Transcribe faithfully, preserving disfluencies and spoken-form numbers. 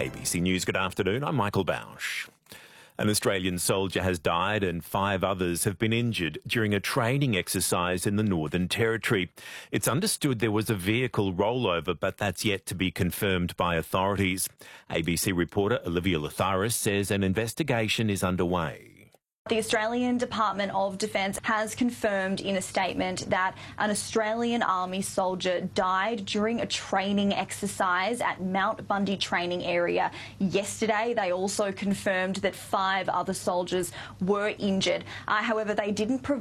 A B C News, good afternoon. I'm Michael Bausch. An Australian soldier has died and five others have been injured during a training exercise in the Northern Territory. It's understood there was a vehicle rollover, but that's yet to be confirmed by authorities. A B C reporter Olivia Latharis says an investigation is underway. The Australian Department of Defence has confirmed in a statement that an Australian Army soldier died during a training exercise at Mount Bundy training area yesterday. They also confirmed that five other soldiers were injured. Uh, however, they didn't provide